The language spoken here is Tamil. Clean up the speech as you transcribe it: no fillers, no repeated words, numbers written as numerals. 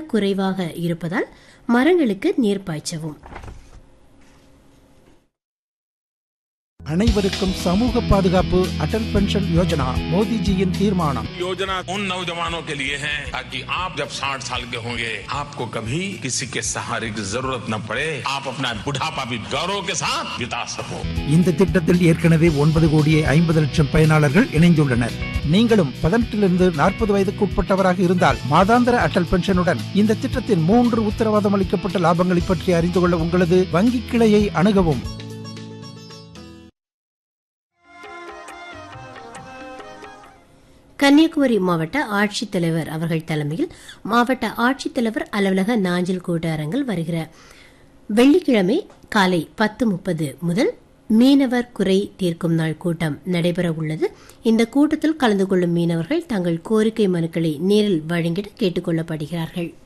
குறைவாக இருப்பதால் மரங்களுக்கு நீர் பாய்ச்சவும். அனைவருக்கும் சமூக பாதுகாப்பு அடல் பென்ஷன் யோஜனா மோடிஜியின் தீர்மானம். योजना उन नौजवानों के लिए है ताकि आप जब 60 साल के होंगे आपको कभी किसी के सहारे की जरूरत न पड़े, आप अपना बुढ़ापा भी गौरव के साथ बिता सको. இந்த திட்டத்தில் ஏற்கனவே 9,50,00,000 பயனாளர்கள் இணைந்துள்ளனர். நீங்களும் 18 40 வயதுக்கு உட்பட்டவராக இருந்தால் மாதாந்திர அடல் பென்ஷனுடன் இந்த திட்டத்தின் 3 உத்தரவாதம் அளிக்கப்பட்ட லாபங்களை பற்றி அறிந்து கொள்ள உங்களது வங்கி கிளையை அணுகவும். கன்னியாகுமரி மாவட்ட ஆட்சித்தலைவர் அவர்கள் தலைமையில் மாவட்ட ஆட்சித்தலைவர் அலுவலக நாஞ்சில் கூட்டரங்கில் வருகிற வெள்ளிக்கிழமை காலை 10:30 முதல் மீனவர் குறை தீர்க்கும் நாள் கூட்டம் நடைபெற உள்ளது. இந்த கூட்டத்தில் கலந்து கொள்ளும் மீனவர்கள் தங்கள் கோரிக்கை மனுக்களை நேரில் வழங்கிட கேட்டுக் கொள்ளப்படுகிறார்கள்.